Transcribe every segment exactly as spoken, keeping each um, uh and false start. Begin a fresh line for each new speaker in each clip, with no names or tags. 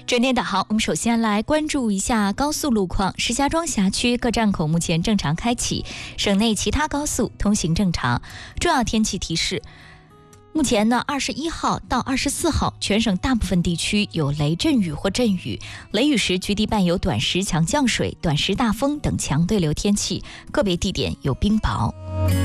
整点导航，我们首先来关注一下高速路况。石家庄辖区各站口目前正常开启，省内其他高速通行正常。重要天气提示：目前呢，二十一号到二十四号，全省大部分地区有雷阵雨或阵雨，雷雨时局地伴有短时强降水、短时大风等强对流天气，个别地点有冰雹。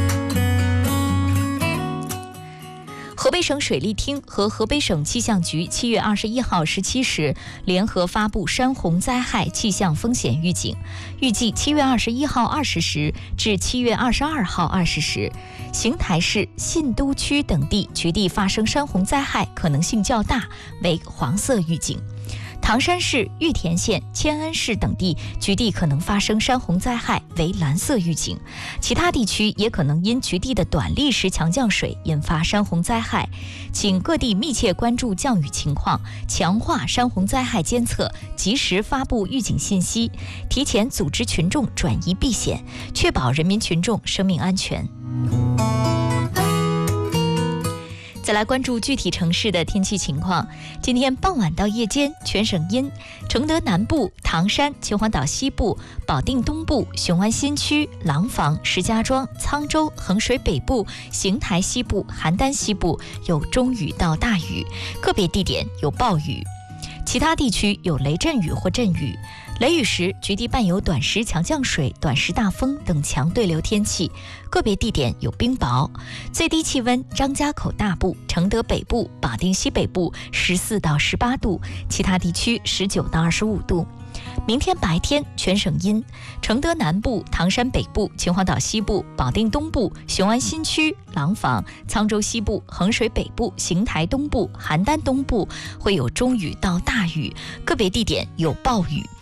河北省水利厅和河北省气象局七月二十一号十七时联合发布山洪灾害气象风险预警，预计七月二十一号二十时至七月二十二号二十时，邢台市、信都区等地局地发生山洪灾害可能性较大，为黄色预警。唐山市、玉田县、迁安市等地局地可能发生山洪灾害，为蓝色预警。其他地区也可能因局地的短历时强降水引发山洪灾害，请各地密切关注降雨情况，强化山洪灾害监测，及时发布预警信息，提前组织群众转移避险，确保人民群众生命安全。再来关注具体城市的天气情况。今天傍晚到夜间，全省阴，承德南部、唐山、秦皇岛西部、保定东部、雄安新区、廊坊、石家庄、沧州、衡水北部、邢台西部、邯郸西部有中雨到大雨，个别地点有暴雨。其他地区有雷阵雨或阵雨，雷雨时局地伴有短时强降水、短时大风等强对流天气，个别地点有冰雹。最低气温：张家口大部、承德北部、保定西北部十四到十八度，其他地区十九到二十五度。明天白天全省阴，承德南部、唐山北部、秦皇岛西部、保定东部、雄安新区、廊坊、沧州西部、衡水北部、邢台东部、邯郸东部会有中雨到大雨，个别地点有暴雨。